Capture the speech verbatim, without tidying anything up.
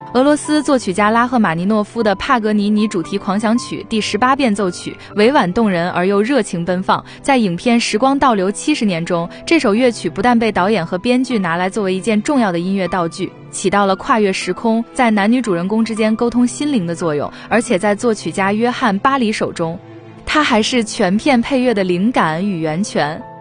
俄罗斯作曲家拉赫玛尼诺夫的帕格尼尼主题狂想曲第十八变奏曲委婉动人而又热情奔放，在影片《时光倒流七十年》中，这首乐曲不但被导演和编剧拿来作为一件重要的音乐道具，起到了跨越时空，在男女主人公之间沟通心灵的作用，而且在作曲家约翰巴里手中，它还是全片配乐的灵感与源泉。